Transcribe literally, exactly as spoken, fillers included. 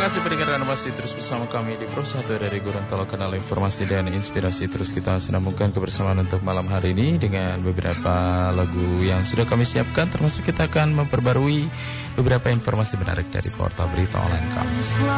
kasih pendengar, Anda masih terus bersama kami di Pro satu dari Gorontalo, kanal informasi dan inspirasi. Terus kita senamungkan kebersamaan untuk malam hari ini dengan beberapa lagu yang sudah kami siapkan, termasuk kita akan memperbarui beberapa informasi menarik dari portal berita online kami.